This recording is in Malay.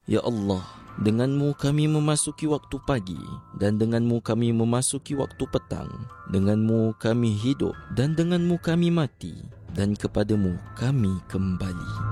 Ya Allah, denganmu kami memasuki waktu pagi, dan denganmu kami memasuki waktu petang. Denganmu kami hidup, dan denganmu kami mati, dan kepadamu kami kembali.